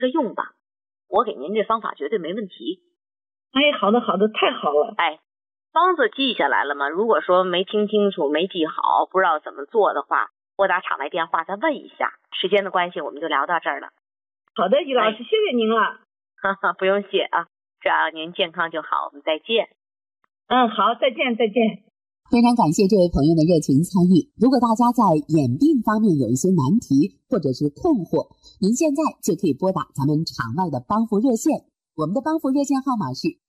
着用吧。我给您这方法绝对没问题。 哎，好的好的，太好了。 哎，方子记下来了吗？如果说没听清楚、没记好，不知道怎么做的话，拨打场外电话再问一下。时间的关系，我们就聊到这儿了。 好的，于老师，谢谢您了。 哈哈，不用谢啊，只要您健康就好。我们再见。 好，再见再见。 非常感谢这位朋友的热情参与。如果大家在眼病方面有一些难题或者是困惑，您现在就可以拨打咱们场外的帮扶热线，我们的帮扶热线号码是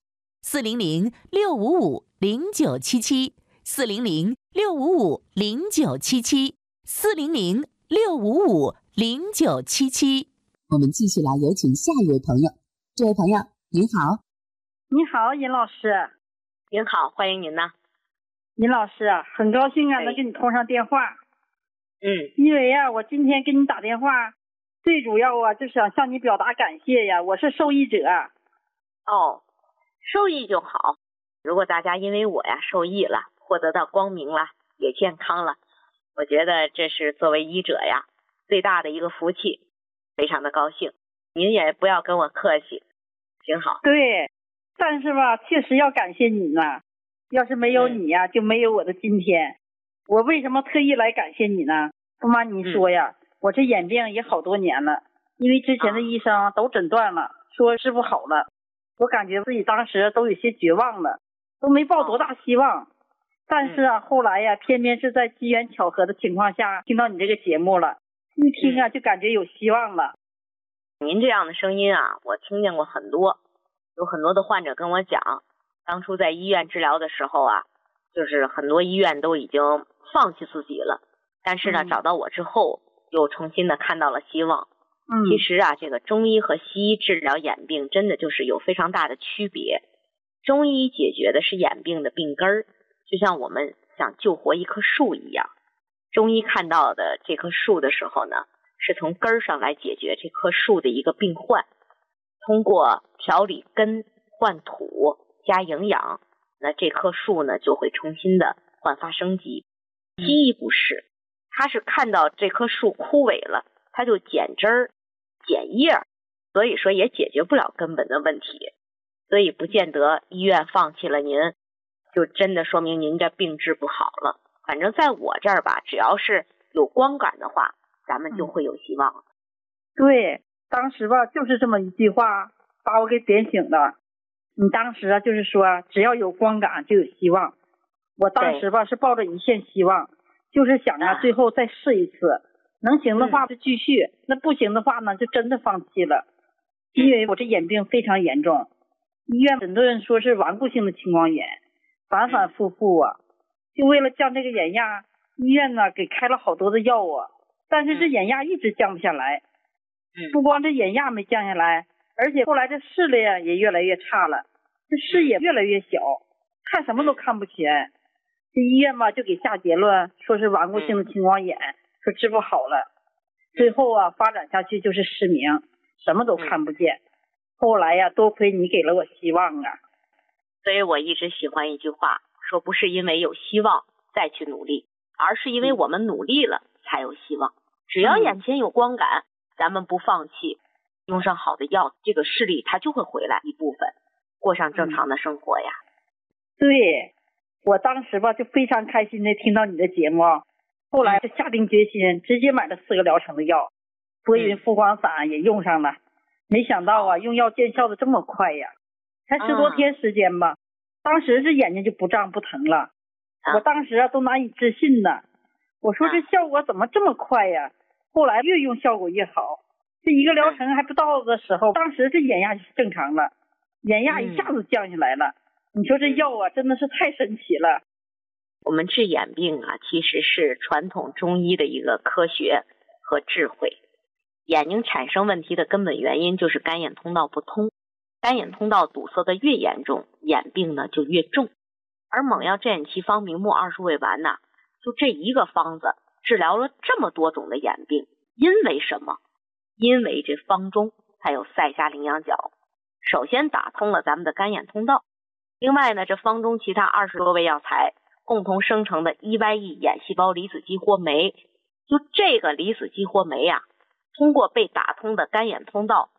400-655-0977，400-655-0977。 我们继续来有请下一位朋友。这位朋友您好。 你好，尹老师。 您好，欢迎您呢。 尹老师啊，很高兴啊能跟你通上电话。因为啊我今天给你打电话，最主要啊就想向你表达感谢呀，我是受益者。 哦，受益就好。如果大家因为我呀受益了，获得到光明了，也健康了，我觉得这是作为医者呀最大的一个福气，非常的高兴。您也不要跟我客气，挺好。 对，但是吧确实要感谢你呢，要是没有你呀就没有我的今天。我为什么特意来感谢你呢？不瞒你说呀，我这眼病也好多年了，因为之前的医生都诊断了，说治不好了。我感觉自己当时都有些绝望了，都没抱多大希望。但是啊后来呀偏偏是在机缘巧合的情况下听到你这个节目了，一听啊就感觉有希望了。 您这样的声音啊我听见过很多，有很多的患者跟我讲，当初在医院治疗的时候啊，就是很多医院都已经放弃自己了，但是呢找到我之后又重新的看到了希望。其实啊这个中医和西医治疗眼病真的就是有非常大的区别。中医解决的是眼病的病根儿，就像我们想救活一棵树一样，中医看到的这棵树的时候呢，是从根儿上来解决这棵树的一个病患，通过调理根、换土、加营养，那这棵树呢就会重新的焕发生机。西医不是，它是看到这棵树枯萎了，它就剪枝儿、剪叶，所以说也解决不了根本的问题。所以不见得医院放弃了您，就真的说明您这病治不好了。反正在我这儿吧，只要是有光感的话，咱们就会有希望。 对，当时吧就是这么一句话把我给点醒了。你当时啊就是说只要有光感就有希望。我当时吧是抱着一线希望，就是想啊最后再试一次，能行的话就继续，那不行的话呢就真的放弃了。因为我这眼病非常严重，医院诊断说是顽固性的青光眼，反反复复啊，就为了降这个眼压，医院呢给开了好多的药啊，但是这眼压一直降不下来。不光这眼压没降下来，而且后来这视力啊也越来越差了，这视野越来越小，看什么都看不全。这医院吧就给下结论说是顽固性的青光眼，说治不好了。最后啊发展下去就是失明，什么都看不见。后来呀多亏你给了我希望啊。 所以我一直喜欢一句话，说不是因为有希望再去努力，而是因为我们努力了才有希望。只要眼前有光感，咱们不放弃，用上好的药，这个视力它就会回来一部分，过上正常的生活呀。 对，我当时吧就非常开心的听到你的节目，后来就下定决心直接买了4个疗程的药，拨云复光散也用上了。没想到啊用药见效的这么快呀，才10多天时间吧，当时这眼睛就不胀不疼了。我当时啊都难以置信呢，我说这效果怎么这么快呀？后来越用效果越好，这1个疗程还不到的时候，当时这眼压就正常了，眼压一下子降下来了。你说这药啊真的是太神奇了。 我们治眼病啊其实是传统中医的一个科学和智慧。眼睛产生问题的根本原因就是干眼通道不通，干眼通道堵塞的越严重，眼病呢就越重。而猛药镇眼奇方明目20味丸呢，就这一个方子治疗了这么多种的眼病。因为什么？因为这方中它有赛虾羚羊角，首先打通了咱们的干眼通道，另外呢这方中其他20多味药材共同生成的 EYE 眼细胞离子激活酶，就这个离子激活酶啊，通过被打通的干眼通道